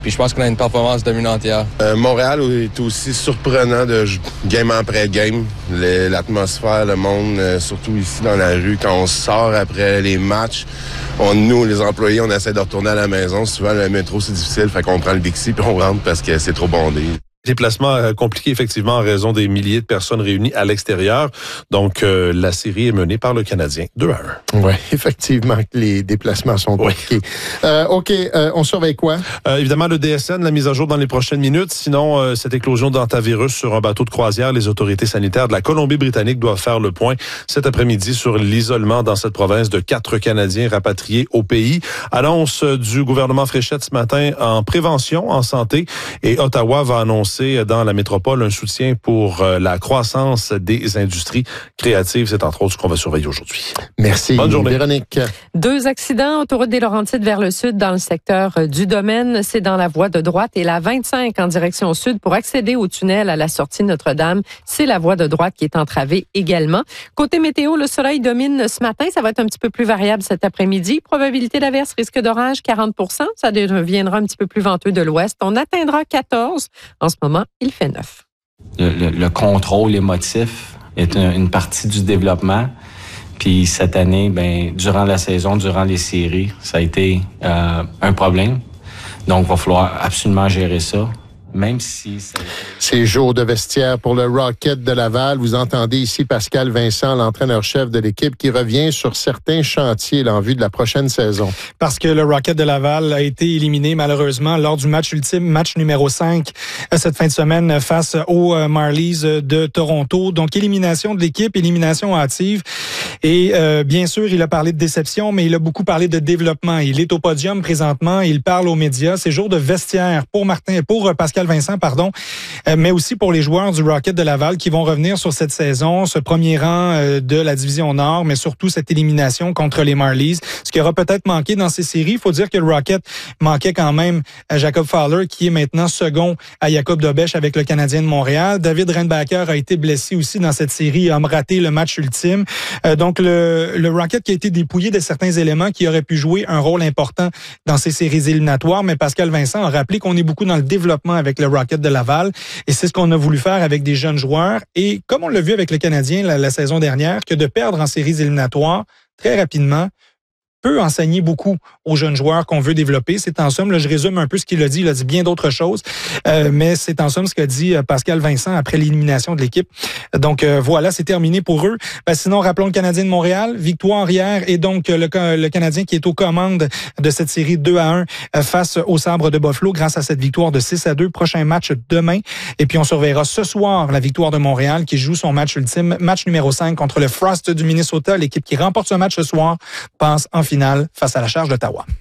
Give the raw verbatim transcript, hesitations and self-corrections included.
Puis je pense qu'on a une performance dominante hier. Euh, Montréal est aussi surprenant de game après game. Le, l'atmosphère, le monde, euh, surtout ici dans la rue, quand on sort après les matchs, on, nous, les employés, on essaie de retourner à la maison. Souvent, le métro, c'est difficile, fait qu'on prend le Bixi puis on rentre parce que c'est trop bondé. Déplacement euh, compliqué, effectivement, en raison des milliers de personnes réunies à l'extérieur. Donc, euh, la série est menée par le Canadien deux à un. Oui, effectivement, les déplacements sont compliqués. Oui. Euh, OK, euh, on surveille quoi? Euh, évidemment, le D S N, la mise à jour dans les prochaines minutes. Sinon, euh, cette éclosion d'hantavirus sur un bateau de croisière, les autorités sanitaires de la Colombie-Britannique doivent faire le point cet après-midi sur l'isolement dans cette province de quatre Canadiens rapatriés au pays. Annonce du gouvernement Fréchette ce matin en prévention, en santé. Et Ottawa va annoncer dans la métropole un soutien pour la croissance des industries créatives. C'est entre autres ce qu'on va surveiller aujourd'hui. Merci. Bonne journée. Véronique. Deux accidents, autoroute des Laurentides vers le sud dans le secteur du domaine. C'est dans la voie de droite et la vingt-cinq en direction sud pour accéder au tunnel à la sortie Notre-Dame. C'est la voie de droite qui est entravée également. Côté météo, le soleil domine ce matin. Ça va être un petit peu plus variable cet après-midi. Probabilité d'averse, risque d'orage quarante pour cent. Ça deviendra un petit peu plus venteux de l'ouest. On atteindra quatorze. En ce moment, il fait neuf. Le, le, le contrôle émotif est une, une partie du développement. Puis cette année, ben, durant la saison, durant les séries, ça a été euh, un problème. Donc, il va falloir absolument gérer ça. Même si c'est... C'est jour de vestiaire pour le Rocket de Laval. Vous entendez ici Pascal Vincent, l'entraîneur-chef de l'équipe, qui revient sur certains chantiers là, en vue de la prochaine saison. Parce que le Rocket de Laval a été éliminé malheureusement lors du match ultime, match numéro cinq, cette fin de semaine face aux Marlies de Toronto. Donc, élimination de l'équipe, élimination hâtive. Et euh, bien sûr, il a parlé de déception, mais il a beaucoup parlé de développement. Il est au podium présentement, il parle aux médias. C'est jour de vestiaire pour Martin, pour Pascal Vincent, pardon, euh, mais aussi pour les joueurs du Rocket de Laval qui vont revenir sur cette saison, ce premier rang euh, de la division Nord, mais surtout cette élimination contre les Marlies. Ce qui aura peut-être manqué dans ces séries, il faut dire que le Rocket manquait quand même à Jacob Fowler, qui est maintenant second à Jacob Dobèche avec le Canadien de Montréal. David Reinbacher a été blessé aussi dans cette série et a raté le match ultime. Euh, donc le, le Rocket qui a été dépouillé de certains éléments qui auraient pu jouer un rôle important dans ces séries éliminatoires, mais Pascal Vincent a rappelé qu'on est beaucoup dans le développement avec le Rocket de Laval et c'est ce qu'on a voulu faire avec des jeunes joueurs et comme on l'a vu avec le Canadien la, la saison dernière, que de perdre en séries éliminatoires très rapidement peut enseigner beaucoup aux jeunes joueurs qu'on veut développer. C'est en somme, là, je résume un peu ce qu'il a dit, il a dit bien d'autres choses, euh, mais c'est en somme ce qu'a dit Pascal Vincent après l'élimination de l'équipe. Donc euh, voilà, c'est terminé pour eux. Ben, sinon, rappelons le Canadien de Montréal, victoire hier, et donc le, le Canadien qui est aux commandes de cette série deux à un euh, face au Sabre de Buffalo grâce à cette victoire de six à deux. Prochain match demain, et puis on surveillera ce soir la victoire de Montréal qui joue son match ultime, match numéro cinq contre le Frost du Minnesota. L'équipe qui remporte ce match ce soir passe en finale face à la Charge d'Ottawa.